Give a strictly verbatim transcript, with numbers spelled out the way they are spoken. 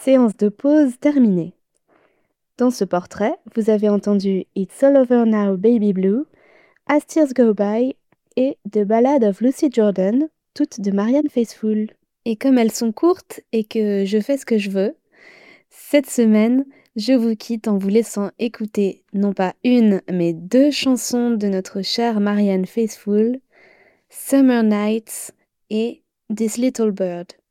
Séance de pause terminée. Dans ce portrait, vous avez entendu It's All Over Now Baby Blue, As Tears Go By et The Ballad of Lucy Jordan, toutes de Marianne Faithfull. Et comme elles sont courtes et que je fais ce que je veux, cette semaine, je vous quitte en vous laissant écouter non pas une, mais deux chansons de notre chère Marianne Faithfull, Summer Nights et This Little Bird.